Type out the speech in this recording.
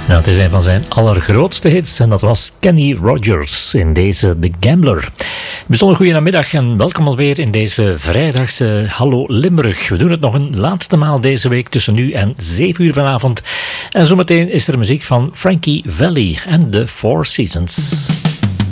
Nou, het is een van zijn allergrootste hits en dat was Kenny Rogers in deze The Gambler. Bijzonder goede namiddag en welkom alweer in deze vrijdagse Hallo Limburg. We doen het nog een laatste maal deze week tussen nu en 7 uur vanavond. En zometeen is er muziek van Frankie Valli en The Four Seasons.